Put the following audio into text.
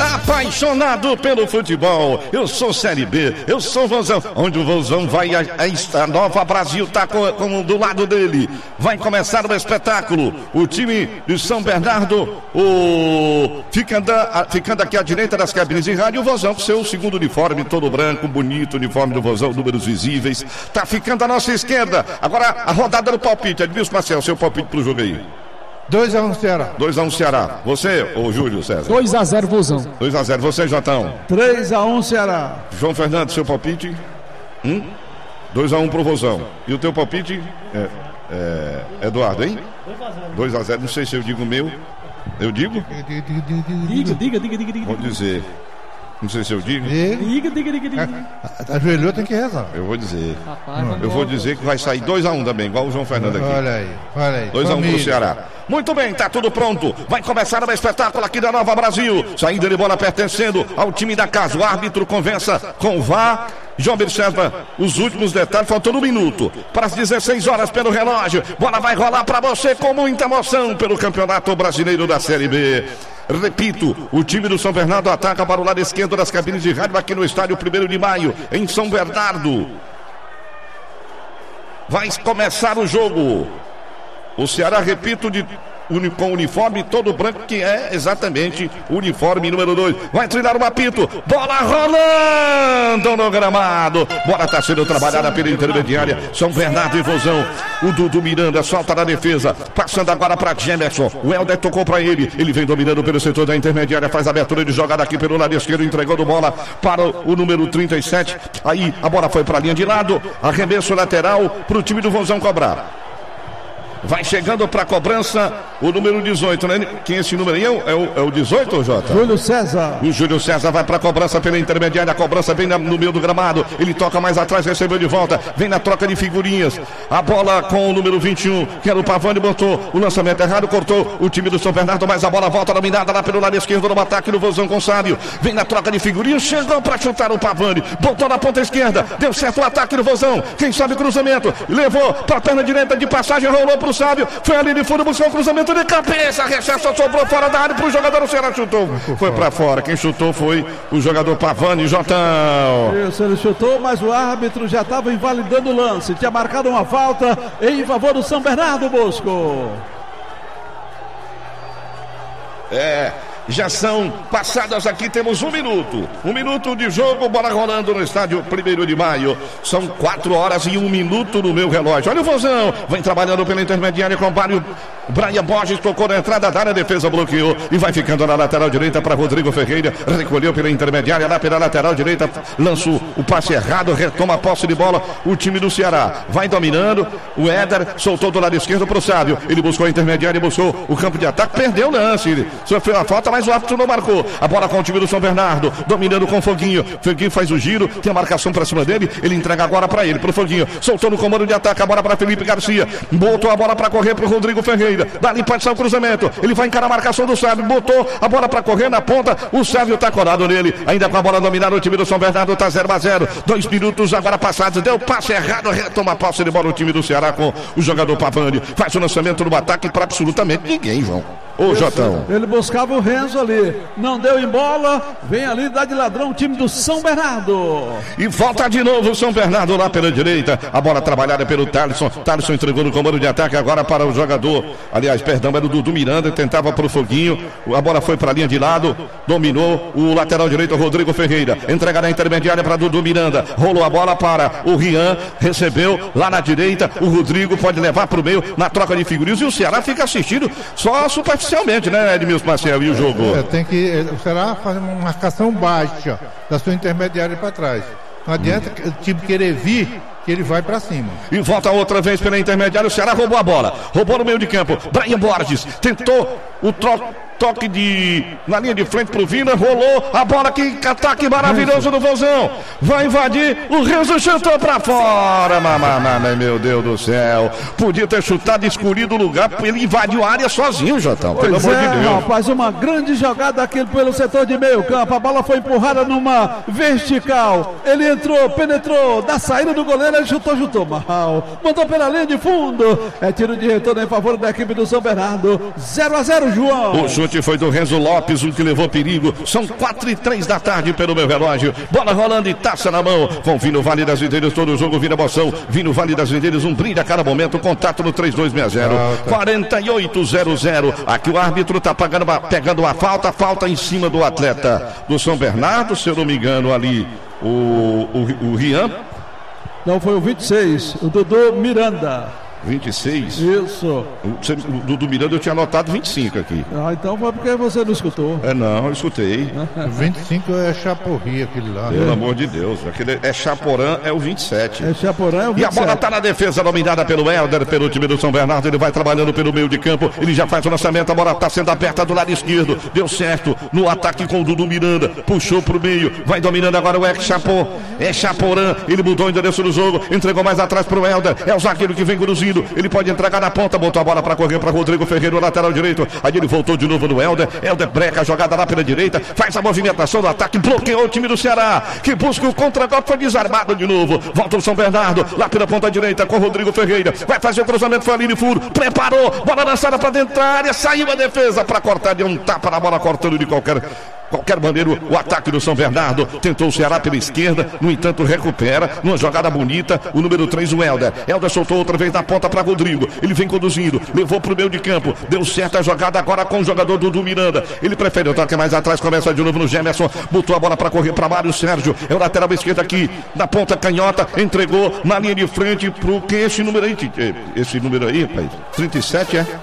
Apaixonado pelo futebol, eu sou Série B, eu sou Vozão, onde o Vozão vai a Nova Brasil tá do lado dele, vai começar o espetáculo, o time de São Bernardo, ficando aqui à direita das cabines de rádio, o Vozão com seu segundo uniforme, todo branco, bonito, uniforme do Vozão, números visíveis, tá ficando à nossa esquerda, agora a rodada do palpite, Edmilson Marcel, seu palpite pro jogo aí. 2-1 Ceará. 2-1 Ceará. Você, ô Júlio César? 2-0 Vozão. 2-0. Você, Jotão? 3-1 Ceará. João Fernando, seu palpite? 2-1 pro Vozão. E o teu palpite? Eduardo, hein? 2-0. Não sei se eu digo o meu. Eu digo? Diga. Vou dizer. Não sei se eu digo. Diga. Ajoelhou, tem que rezar. Eu vou dizer. Rapaz, eu vou dizer que vai sair 2-1 também, igual o João Fernando aqui. Olha aí. 2-1 pro Ceará. Muito bem, tá tudo pronto. Vai começar o espetáculo aqui da Nova Brasil. Saída de bola pertencendo ao time da casa. O árbitro conversa com o VAR. Já observa os últimos detalhes, faltando 1 minuto para as 16 horas pelo relógio. Bola vai rolar para você com muita emoção pelo Campeonato Brasileiro da Série B. Repito, o time do São Bernardo ataca para o lado esquerdo das cabines de rádio aqui no estádio 1º de Maio, em São Bernardo. Vai começar o jogo. O Ceará, repito, com uniforme todo branco, que é exatamente o uniforme número 2. Vai trilhar o apito, bola rolando no gramado. Bola está sendo trabalhada pela intermediária. São Bernardo e Vozão. O Dudu Miranda solta na defesa, passando agora para Gemerson. O Helder tocou para ele. Ele vem dominando pelo setor da intermediária, faz a abertura de jogada aqui pelo lado esquerdo, entregando bola para o número 37. Aí a bola foi para a linha de lado. Arremesso lateral para o time do Vozão cobrar. Vai chegando para a cobrança o número 18, né? Quem é esse número aí? É o 18, Jota? Júlio César. O Júlio César vai para a cobrança pela intermediária. A cobrança vem no meio do gramado. Ele toca mais atrás, recebeu de volta. Vem na troca de figurinhas. A bola com o número 21, que era o Pavani, botou o lançamento errado, cortou o time do São Bernardo, mas a bola volta dominada lá pelo lado esquerdo no ataque do Vozão com Sábio. Vem na troca de figurinhas, chegou para chutar o Pavani. Botou na ponta esquerda, deu certo o ataque do Vozão. Quem sabe o cruzamento, levou para a perna direita de passagem, rolou para o Sábio. Foi ali de fundo, buscou o cruzamento de cabeça. Rechaça, sobrou fora da área para o jogador. O Ceará chutou. Foi para fora. Quem chutou foi o jogador Pavani, Jotão. Isso, ele chutou, mas o árbitro já estava invalidando o lance. Tinha marcado uma falta em favor do São Bernardo, Bosco. Já são passadas aqui, temos 1 minuto. 1 minuto de jogo, bola rolando no estádio 1º de Maio. São 4 horas e 1 minuto no meu relógio. Olha o Vozão, vem trabalhando pela intermediária com o Brian Borges, tocou na entrada da área, a defesa bloqueou e vai ficando na lateral direita para Rodrigo Ferreira. Recolheu pela intermediária, lá pela lateral direita, lançou o passe errado, retoma a posse de bola. O time do Ceará vai dominando. O Éder soltou do lado esquerdo para o Sábio. Ele buscou a intermediária e buscou o campo de ataque, perdeu o lance. Ele sofreu a falta, mas o árbitro não marcou. A bola com o time do São Bernardo, dominando com o Foguinho. Foguinho faz o giro, tem a marcação para cima dele. Ele entrega agora para ele, para o Foguinho. Soltou no comando de ataque, a bola para Felipe Garcia. Botou a bola para correr para o Rodrigo Ferreira. Dali pode sair o cruzamento. Ele vai encarar a marcação do Sábio. Botou a bola para correr na ponta. O Sávio está colado nele. Ainda com a bola dominada, o time do São Bernardo está 0-0. 2 minutos agora passados. Deu passe errado. Retoma a posse de bola o time do Ceará com o jogador Pavani. Faz o lançamento no ataque para absolutamente ninguém, João. Ô, Jotão. Ele buscava o Renzo ali. Não deu em bola. Vem ali, dá de ladrão o time do São Bernardo. E volta de novo o São Bernardo lá pela direita. A bola trabalhada pelo Thaleson. Thaleson entregou no comando de ataque agora para o jogador. Aliás, perdão, era o Dudu Miranda. Tentava para o Foguinho. A bola foi para a linha de lado. Dominou o lateral direito, Rodrigo Ferreira. Entrega na intermediária para Dudu Miranda. Rolou a bola para o Rian. Recebeu lá na direita. O Rodrigo pode levar para o meio na troca de figurinhas. E o Ceará fica assistindo só superficialmente, né, Edmilson Marcel? E o jogo? Tem que o Ceará fazer uma marcação baixa da sua intermediária para trás. Não adianta o time querer vir, que ele vai para cima. E volta outra vez pela intermediária. O Ceará roubou a bola. Roubou no meio de campo. Brian Borges tentou o toque na linha de frente pro Vina. Rolou a bola. Que ataque maravilhoso do Vozão. Vai invadir. O Renzo chutou para fora. Meu Deus do céu. Podia ter chutado e escolhido o lugar. Ele invadiu a área sozinho, Jotão. Pelo amor de Deus. Rapaz, uma grande jogada aqui pelo setor de meio campo. A bola foi empurrada numa vertical. Ele entrou, penetrou da saída do goleiro. Ele chutou mal. Mandou pela linha de fundo. É tiro de retorno em favor da equipe do São Bernardo. 0-0, João. chute foi do Renzo Lopes, um que levou perigo. São 4:03 da tarde pelo meu relógio. Bola rolando e taça na mão. Com Vino Vale das Videiras, todo o jogo vira emoção. Vino Vale das Videiras, um brinde a cada momento. Contato no 3260-4800. Aqui o árbitro tá pegando a falta em cima do atleta do São Bernardo, se eu não me engano ali, o Rian. Não, foi o 26, o Dudu Miranda. 26? Isso. O Dudu Miranda eu tinha anotado 25 aqui. Então foi porque você não escutou. Não, eu escutei. 25 é Chaporri, aquele lá. Pelo amor de Deus. Aquele é Chaporã, é o 27. É Chaporã, é o 27. E a bola tá na defesa, dominada pelo Helder, pelo time do São Bernardo. Ele vai trabalhando pelo meio de campo. Ele já faz o lançamento. A bola tá sendo aberta do lado esquerdo. Deu certo no ataque com o Dudu Miranda. Puxou pro meio. Vai dominando agora o Chaporã. É Chaporã. Ele mudou o endereço do jogo. Entregou mais atrás pro Helder. É o zagueiro que vem conduzindo. Ele pode entregar na ponta, botou a bola para correr para Rodrigo Ferreira, lateral direito. Aí ele voltou de novo no Helder. Helder breca a jogada lá pela direita, faz a movimentação do ataque, bloqueou o time do Ceará, que busca o contra-golpe, foi desarmado de novo. Volta o São Bernardo, lá pela ponta direita com Rodrigo Ferreira. Vai fazer o cruzamento, foi ali no furo, preparou, bola lançada para dentro da área, saiu a defesa para cortar, deu um tapa na bola, cortando de qualquer maneira o ataque do São Bernardo. Tentou o Ceará pela esquerda, no entanto recupera numa jogada bonita o número 3, o Helder. Helder soltou outra vez na ponta para Rodrigo, ele vem conduzindo, levou pro meio de campo, deu certo a jogada agora com o jogador Dudu Miranda. Ele prefere o toque mais atrás, começa de novo no Gemerson, botou a bola para correr para Mário Sérgio, é o lateral esquerdo aqui na ponta canhota, entregou na linha de frente pro que esse número aí, rapaz, 37 é?